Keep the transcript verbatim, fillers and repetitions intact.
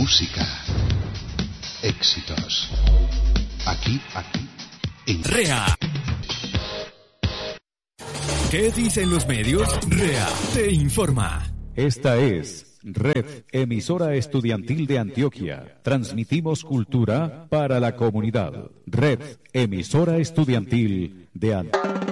música, éxitos. Aquí, aquí, en REA. ¿Qué dicen los medios? REA te informa. Esta es Red Emisora Estudiantil de Antioquia. Transmitimos cultura para la comunidad. Red Emisora Estudiantil de Antioquia.